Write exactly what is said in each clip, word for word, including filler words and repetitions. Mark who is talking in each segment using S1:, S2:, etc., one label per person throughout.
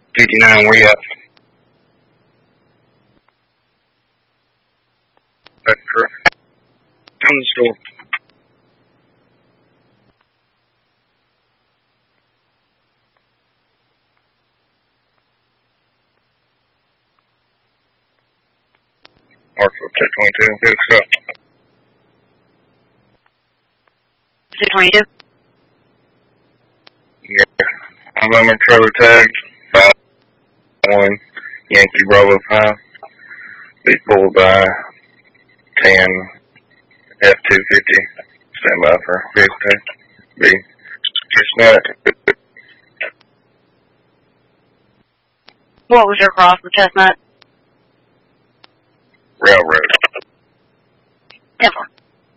S1: fifty-nine, where you at? That's correct. Come to the store. Marshall, two twenty-two, good stuff.
S2: two twenty-two?
S1: Yeah. November trailer tags, five one, Yankee Bravo five. Be pulled by ten F two fifty. Stand by for vehicle tag. B. Chestnut.
S2: What was your cross with Chestnut?
S1: Railroad.
S2: ten four.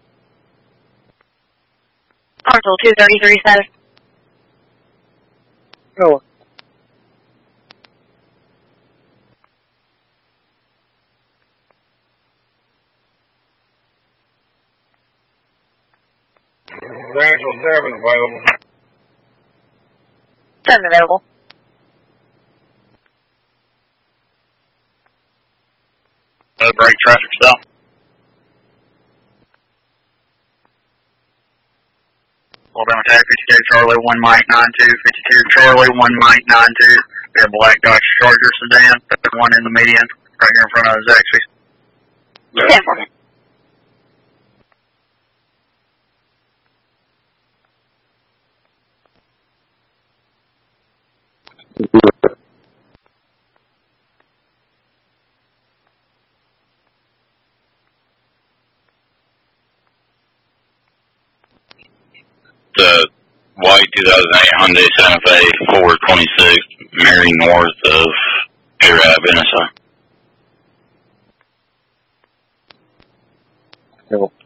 S2: Parcel two thirty-three status.
S3: Oh.
S1: Rangel seven available.
S2: seven available.
S1: Uh, break traffic stop.
S4: Hold on, attack fifty-two, Charlie, one Mike, nine two, fifty-two, Charlie, one Mike, nine two. We have black Dodge Charger sedan, one in the median, right here in front of Zaxby's.
S2: ten four.
S5: The white two thousand eight Hyundai Santa Fe four twenty-six, Mary north of Arab, N S I.
S3: No.